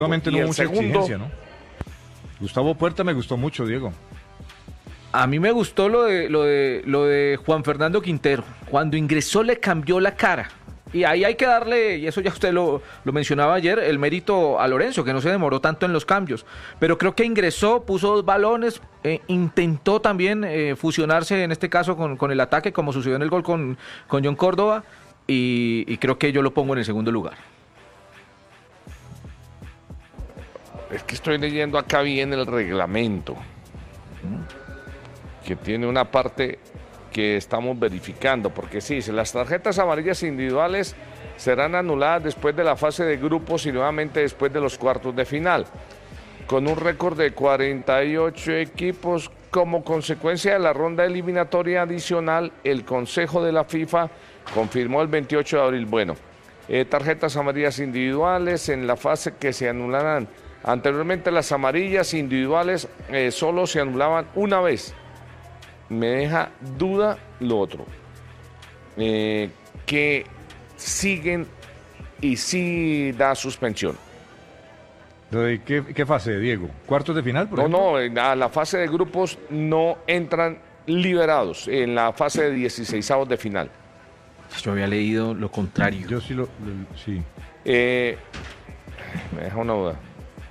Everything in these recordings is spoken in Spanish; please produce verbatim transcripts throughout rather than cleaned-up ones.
Nuevamente no el mucha segundo, exigencia, ¿no? Gustavo Puerta me gustó mucho, Diego. A mí me gustó lo de, lo de, lo de Juan Fernando Quintero. Cuando ingresó le cambió la cara. Y ahí hay que darle, y eso ya usted lo, lo mencionaba ayer, el mérito a Lorenzo, que no se demoró tanto en los cambios. Pero creo que ingresó, puso dos balones, eh, intentó también eh, fusionarse en este caso con, con el ataque, como sucedió en el gol con, con John Córdoba, y, y creo que yo lo pongo en el segundo lugar. Es que estoy leyendo acá bien el reglamento, que tiene una parte que estamos verificando, porque sí, dice, las tarjetas amarillas individuales serán anuladas después de la fase de grupos y nuevamente después de los cuartos de final. Con un récord de cuarenta y ocho equipos, como consecuencia de la ronda eliminatoria adicional, el Consejo de la FIFA confirmó el veintiocho de abril, bueno, eh, tarjetas amarillas individuales en la fase que se anularán. Anteriormente las amarillas individuales eh, solo se anulaban una vez. Me deja duda lo otro, eh, que siguen y sí da suspensión. ¿De qué, qué fase, Diego? ¿Cuartos de final, por No, ejemplo? no, en la, la fase de grupos no entran liberados en la fase de dieciseisavos de final. Yo había leído lo contrario. Yo sí lo, lo sí. Eh, me deja una duda.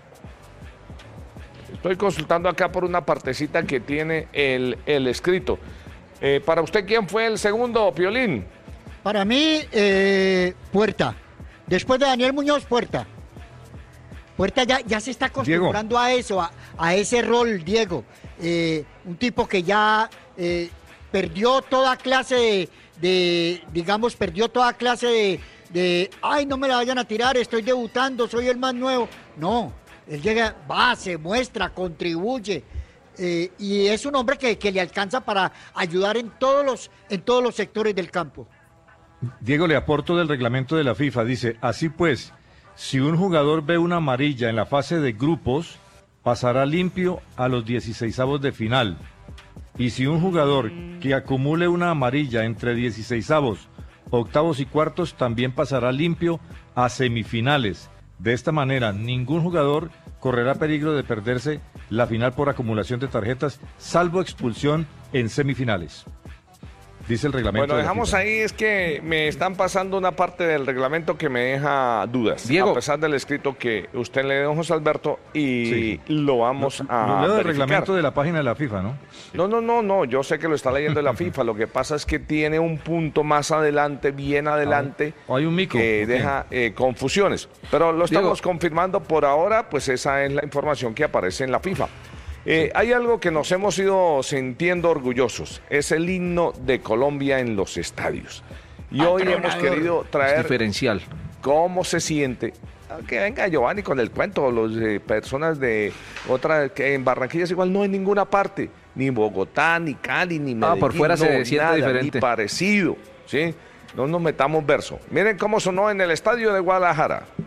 Estoy consultando acá por una partecita que tiene el, el escrito. Eh, para usted, ¿quién fue el segundo, Piolín? Para mí, eh, Puerta. Después de Daniel Muñoz, Puerta. Puerta ya, ya se está acostumbrando Diego. a eso, a, a ese rol, Diego. Eh, un tipo que ya eh, perdió toda clase de, de, digamos, perdió toda clase de, de, ay, no me la vayan a tirar, estoy debutando, soy el más nuevo. No. Él llega, va, se muestra, contribuye, eh, y es un hombre que, que le alcanza para ayudar en todos los, en todos los sectores del campo. Diego, le aporto del reglamento de la FIFA. Dice, así pues, si un jugador ve una amarilla en la fase de grupos, pasará limpio a los dieciseisavos de final. Y si un jugador que acumule una amarilla entre dieciseisavos, octavos y cuartos, también pasará limpio a semifinales. De esta manera, ningún jugador correrá peligro de perderse la final por acumulación de tarjetas, salvo expulsión en semifinales. Dice el reglamento. Bueno, de la dejamos FIFA. ahí, es que me están pasando una parte del reglamento que me deja dudas. Diego. A pesar del escrito que usted le dio, don José Alberto, y Sí. lo vamos Lo- a lo leo del verificar. reglamento de la página de la FIFA, ¿no? No, no, no, no, yo sé que lo está leyendo de la FIFA, lo que pasa es que tiene un punto más adelante, bien adelante, Ah, hay un mico, que ok. deja eh, confusiones. Pero lo estamos Diego. confirmando por ahora, pues esa es la información que aparece en la FIFA. Eh, hay algo que nos hemos ido sintiendo orgullosos, es el himno de Colombia en los estadios. Y hoy hemos querido Es traer diferencial. cómo se siente. Que venga Giovanni con el cuento, los eh, personas de otra, que en Barranquilla es igual, no en ninguna parte, ni Bogotá, ni Cali, ni Medellín, Ah, por fuera se no, siente nada, diferente. ni parecido, ¿sí? No nos metamos verso. Miren cómo sonó en el estadio de Guadalajara.